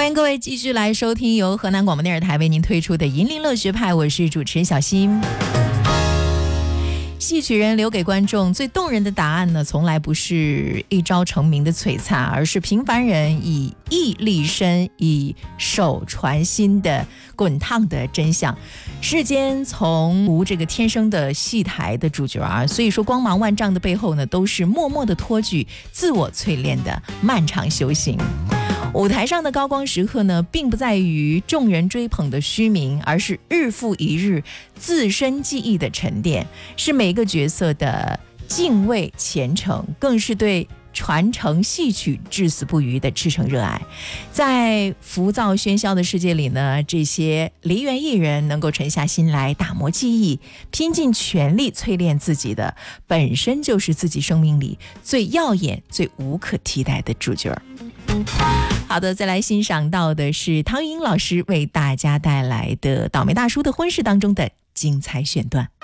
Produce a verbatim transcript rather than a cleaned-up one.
欢迎各位继续来收听由河南广播电视台为您推出的银铃乐学派，我是主持人小新。戏曲人留给观众最动人的答案呢，从来不是一朝成名的璀璨，而是平凡人以艺立身，以手传心的滚烫的真相。世间从无这个天生的戏台的主角啊，所以说光芒万丈的背后呢，都是默默的托举、自我淬炼的漫长修行。舞台上的高光时刻呢，并不在于众人追捧的虚名，而是日复一日自身记忆的沉淀，是每个角色的敬畏虔诚，更是对传承戏曲至死不渝的赤诚热爱。在浮躁喧嚣的世界里呢，这些梨园艺人能够沉下心来打磨技艺，拼尽全力淬炼自己的，本身就是自己生命里最耀眼最无可替代的主角。好的，再来欣赏到的是汤英老师为大家带来的《倒霉大叔的婚事》当中的精彩选段。